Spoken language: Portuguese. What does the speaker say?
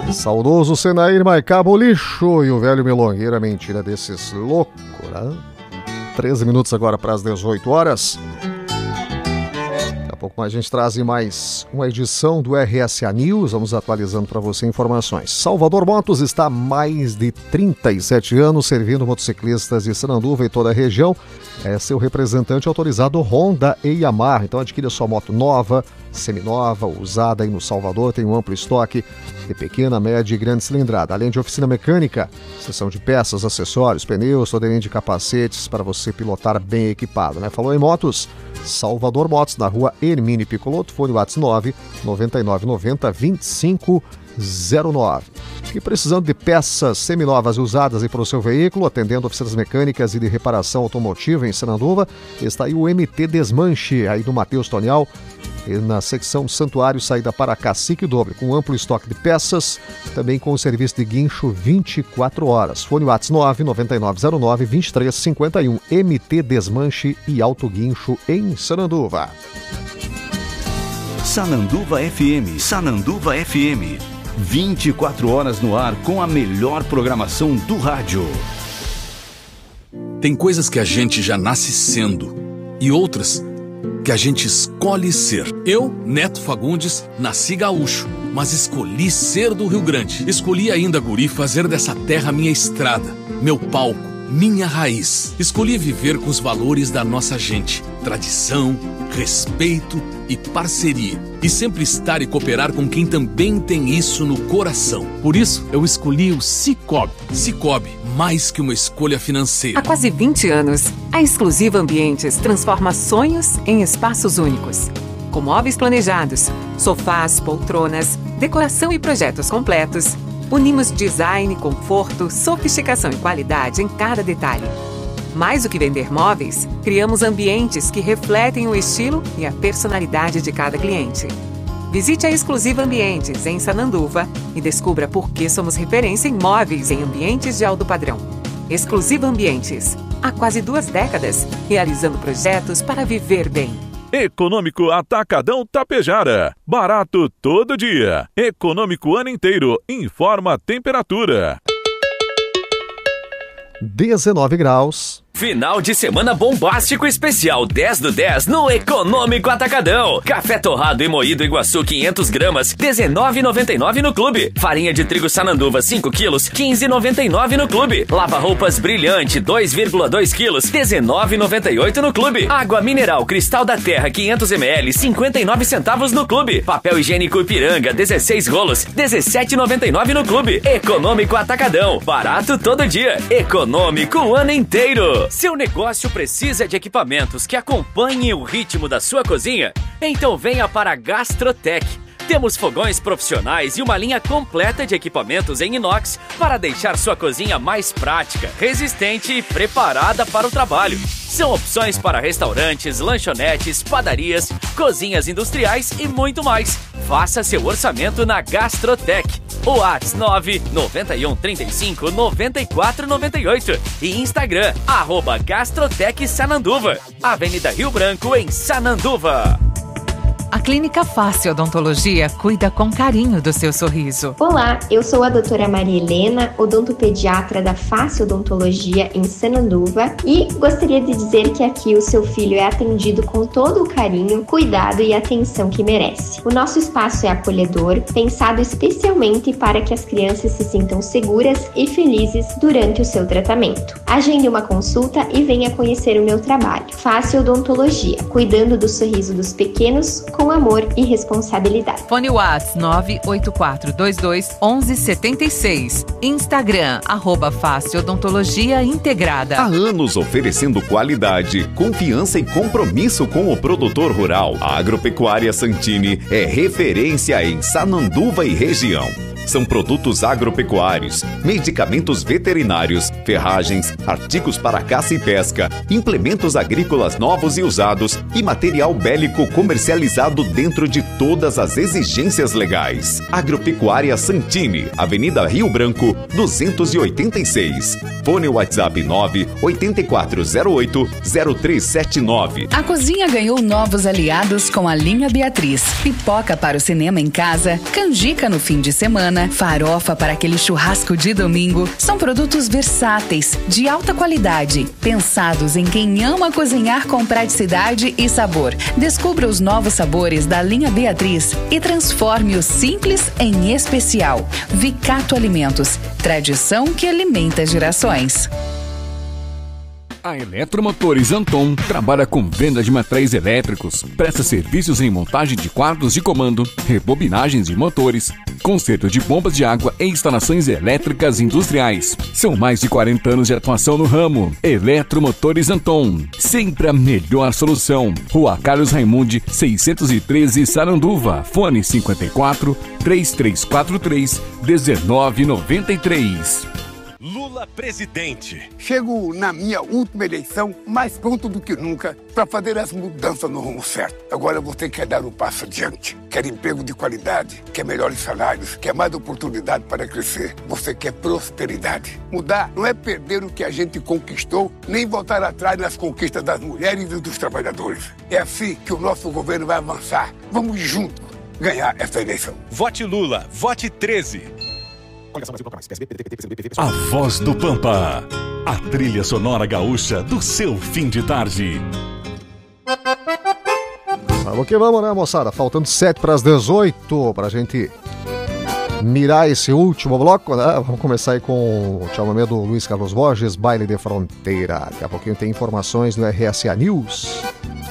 Saudoso Senair Maicabo Lixo e o velho Melongueira, mentira desses loucos, né? 13 minutos agora para as 18 horas. Daqui a pouco mais a gente traz mais uma edição do RSA News. Vamos atualizando para você informações. Salvador Motos está há mais de 37 anos servindo motociclistas de Sananduva e toda a região. É seu representante autorizado Honda e Yamaha. Então adquira sua moto nova, seminova, usada aí no Salvador. Tem um amplo estoque de pequena, média e grande cilindrada. Além de oficina mecânica, seção de peças, acessórios, pneus, toda linha de capacetes para você pilotar bem equipado, né? Falou em motos? Salvador Motos, na rua Hermínio Picoloto, fone WhatsApp 99990-2509. E precisando de peças seminovas e usadas para o seu veículo, atendendo oficinas mecânicas e de reparação automotiva em Sananduva, está aí o MT Desmanche, aí do Matheus Tonial, na secção Santuário, saída para Cacique Doble, com amplo estoque de peças, também com o serviço de guincho 24 horas. Fone WhatsApp 99909-2351, MT Desmanche e Auto Guincho em Sananduva. Sananduva FM, Sananduva FM. 24 horas no ar com a melhor programação do rádio. Tem coisas que a gente já nasce sendo e outras que a gente escolhe ser. Eu, Neto Fagundes, nasci gaúcho, mas escolhi ser do Rio Grande. Escolhi ainda, guri, fazer dessa terra minha estrada, meu palco, minha raiz. Escolhi viver com os valores da nossa gente, tradição, respeito e parceria. E sempre estar e cooperar com quem também tem isso no coração. Por isso, eu escolhi o Cicobi. Cicobi, mais que uma escolha financeira. Há quase 20 anos, a Exclusiva Ambientes transforma sonhos em espaços únicos. Com móveis planejados, sofás, poltronas, decoração e projetos completos, unimos design, conforto, sofisticação e qualidade em cada detalhe. Mais do que vender móveis, criamos ambientes que refletem o estilo e a personalidade de cada cliente. Visite a Exclusiva Ambientes em Sananduva e descubra por que somos referência em móveis em ambientes de alto padrão. Exclusiva Ambientes, há quase 2 décadas, realizando projetos para viver bem. Econômico Atacadão Tapejara. Barato todo dia. Econômico ano inteiro. Informa a temperatura. 19 graus. Final de semana bombástico especial 10 do 10 no Econômico Atacadão. Café torrado e moído Iguaçu 500 gramas, R$19,99 no clube. Farinha de trigo Sananduva 5 quilos, R$15,99 no clube. Lava-roupas Brilhante 2,2 quilos, R$19,98 no clube. Água mineral Cristal da Terra 500 ml, 59 centavos no clube. Papel higiênico Ipiranga 16 rolos, R$17,99 no clube. Econômico Atacadão. Barato todo dia. Econômico o ano inteiro. Seu negócio precisa de equipamentos que acompanhem o ritmo da sua cozinha? Então venha para a Gastrotech. Temos fogões profissionais e uma linha completa de equipamentos em inox para deixar sua cozinha mais prática, resistente e preparada para o trabalho. São opções para restaurantes, lanchonetes, padarias, cozinhas industriais e muito mais. Faça seu orçamento na Gastrotech. O WhatsApp 991359498 e Instagram @Gastrotech Sananduva, Avenida Rio Branco em Sananduva. A Clínica Face Odontologia cuida com carinho do seu sorriso. Olá, eu sou a doutora Maria Helena, odontopediatra da Face Odontologia em Sananduva e gostaria de dizer que aqui o seu filho é atendido com todo o carinho, cuidado e atenção que merece. O nosso espaço é acolhedor, pensado especialmente para que as crianças se sintam seguras e felizes durante o seu tratamento. Agende uma consulta e venha conhecer o meu trabalho. Face Odontologia, cuidando do sorriso dos pequenos com amor e responsabilidade. Fone WhatsApp 984221176. Instagram @Face Odontologia Integrada. Há anos oferecendo qualidade, confiança e compromisso com o produtor rural. A Agropecuária Santini é referência em Sananduva e região. São produtos agropecuários, medicamentos veterinários, ferragens, artigos para caça e pesca, implementos agrícolas novos e usados e material bélico comercializado qualificado dentro de todas as exigências legais. Agropecuária Santini, Avenida Rio Branco, 286. Fone WhatsApp 98408-0379. A cozinha ganhou novos aliados com a linha Beatriz. Pipoca para o cinema em casa, canjica no fim de semana, farofa para aquele churrasco de domingo. São produtos versáteis, de alta qualidade, pensados em quem ama cozinhar com praticidade e sabor. Descubra os novos sabores da linha Beatriz e transforme o simples em especial. Vicato Alimentos, tradição que alimenta gerações. A Eletromotores Anton trabalha com venda de materiais elétricos, presta serviços em montagem de quadros de comando, rebobinagens de motores, conserto de bombas de água e instalações elétricas industriais. São mais de 40 anos de atuação no ramo. Eletromotores Anton, sempre a melhor solução. Rua Carlos Raimundi, 613, Saranduva. Fone 54 3343 1993. Lula presidente. Chego na minha última eleição mais pronto do que nunca para fazer as mudanças no rumo certo. Agora você quer dar um passo adiante. Quer emprego de qualidade, quer melhores salários, quer mais oportunidade para crescer. Você quer prosperidade. Mudar não é perder o que a gente conquistou, nem voltar atrás nas conquistas das mulheres e dos trabalhadores. É assim que o nosso governo vai avançar. Vamos juntos ganhar essa eleição. Vote Lula, vote 13. A Voz do Pampa, a trilha sonora gaúcha do seu fim de tarde. Vamos que vamos, né, moçada? Faltando 7 para as 18 para a gente mirar esse último bloco, né? Vamos começar aí com o chamamento do Luiz Carlos Borges, Baile de Fronteira. Daqui a pouquinho tem informações no RSA News.